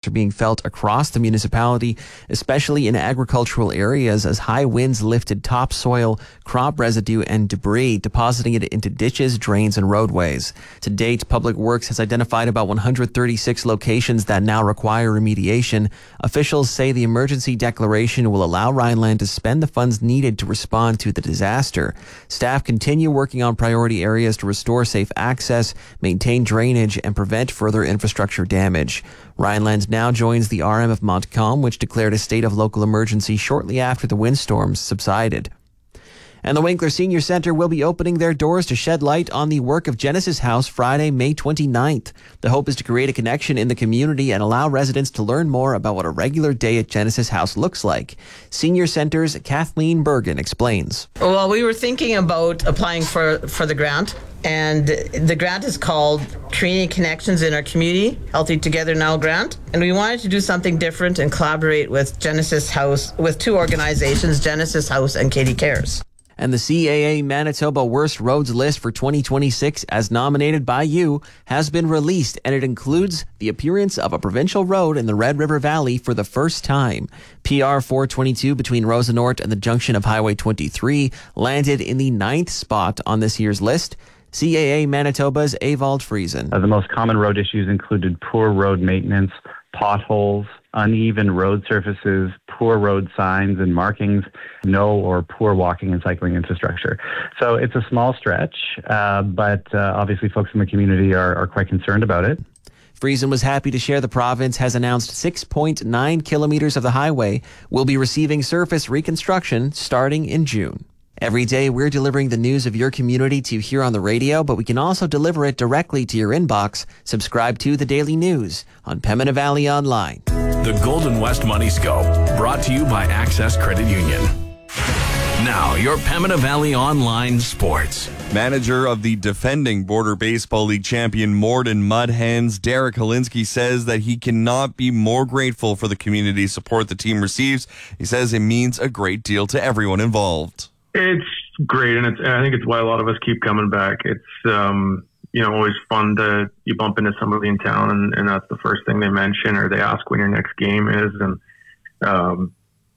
are being felt across the municipality, especially in agricultural areas as high winds lifted topsoil, crop residue and debris, depositing it into ditches, drains and roadways. To date, Public Works has identified about 136 locations that now require remediation. Officials say the emergency declaration will allow Rhineland to spend the funds needed to respond to the disaster. Staff continue working on priority areas to restore safe access, maintain drainage, and prevent further infrastructure damage. Rhineland now joins the RM of Montcalm, which declared a state of local emergency shortly after the windstorms subsided. And the Winkler Senior Center will be opening their doors to shed light on the work of Genesis House Friday, May 29th. The hope is to create a connection in the community and allow residents to learn more about what a regular day at Genesis House looks like. Senior Center's Kathleen Bergen explains. Well, we were thinking about applying for the grant, and the grant is called Creating Connections in Our Community, Healthy Together Now grant. And we wanted to do something different and collaborate with Genesis House, with two organizations, Genesis House and Katie Cares. And the CAA Manitoba Worst Roads list for 2026, as nominated by you, has been released, and it includes the appearance of a provincial road in the Red River Valley for the first time. PR 422 between Rosenort and the junction of Highway 23 landed in the 9th spot on this year's list. CAA Manitoba's Evald Friesen. The most common road issues included poor road maintenance, potholes, uneven road surfaces, poor road signs and markings, no or poor walking and cycling infrastructure. So it's a small stretch, but obviously folks in the community are quite concerned about it. Friesen was happy to share the province has announced 6.9 kilometers of the highway will be receiving surface reconstruction starting in June. Every day, we're delivering the news of your community to you here on the radio, but we can also deliver it directly to your inbox. Subscribe to the Daily News on Pembina Valley Online. The Golden West Money Scope, brought to you by Access Credit Union. Now, your Pembina Valley Online Sports. Manager of the defending Border Baseball League champion Morden Mudhens, Derek Holinsky, says that he cannot be more grateful for the community support the team receives. He says it means a great deal to everyone involved. It's great, and I think it's why a lot of us keep coming back. It's always fun to you bump into somebody in town, and that's the first thing they mention, or they ask when your next game is, and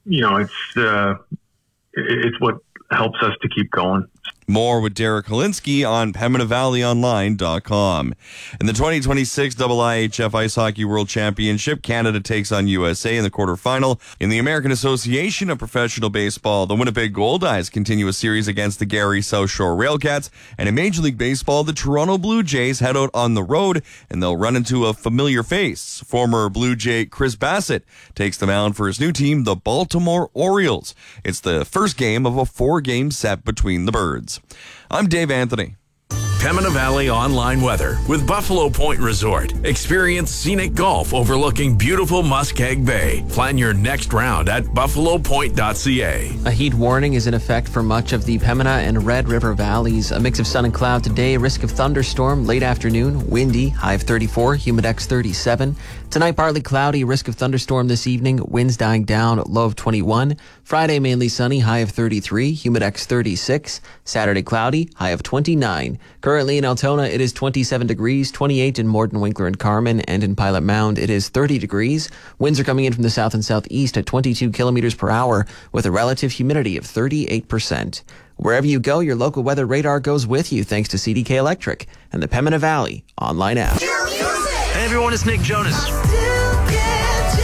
it's what helps us to keep going. More with Derek Holinsky on PembinaValleyOnline.com. In the 2026 IIHF Ice Hockey World Championship, Canada takes on USA in the quarterfinal. In the American Association of Professional Baseball, the Winnipeg Goldeyes continue a series against the Gary South Shore Railcats. And in Major League Baseball, the Toronto Blue Jays head out on the road, and they'll run into a familiar face. Former Blue Jay Chris Bassett takes the mound for his new team, the Baltimore Orioles. It's the first game of a 4-game set between the Birds. I'm Dave Anthony. Pembina Valley Online Weather with Buffalo Point Resort. Experience scenic golf overlooking beautiful Muskeg Bay. Plan your next round at buffalopoint.ca. A heat warning is in effect for much of the Pembina and Red River valleys. A mix of sun and cloud today, risk of thunderstorm late afternoon, windy, high of 34, humidex 37. Tonight, partly cloudy, risk of thunderstorm this evening, winds dying down, low of 21. Friday, mainly sunny, high of 33, humidex 36. Saturday, cloudy, high of 29. Currently in Altona, it is 27 degrees, 28 in Morden, Winkler, and Carman, and in Pilot Mound, it is 30 degrees. Winds are coming in from the south and southeast at 22 kilometers per hour with a relative humidity of 38%. Wherever you go, your local weather radar goes with you thanks to CDK Electric and the Pembina Valley Online app. Hey everyone, it's Nick Jonas.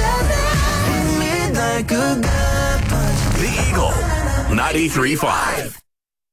The Eagle, 93.5.